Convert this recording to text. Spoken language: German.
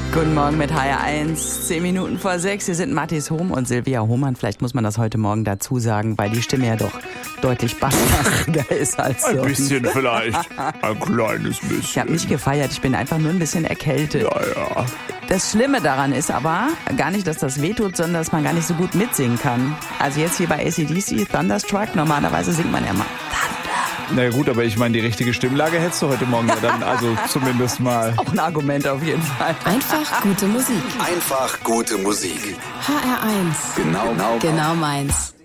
Guten Morgen mit HR1, 10 Minuten vor 6. Hier sind Mathis Hohm und Silvia Hohmann. Vielleicht muss man das heute Morgen dazu sagen, weil die Stimme ja doch deutlich basslaschiger ist als sonst. Ein bisschen vielleicht, ein kleines bisschen. Ich habe nicht gefeiert, ich bin einfach nur ein bisschen erkältet. Ja. Das Schlimme daran ist aber gar nicht, dass das wehtut, sondern dass man gar nicht so gut mitsingen kann. Also jetzt hier bei AC/DC, Thunderstruck, normalerweise singt man ja mal Na ja, gut, aber ich meine, die richtige Stimmlage hättest du heute Morgen ja dann, also zumindest mal. auch ein Argument auf jeden Fall. Einfach gute Musik. Einfach gute Musik. HR1. Genau Genau meins.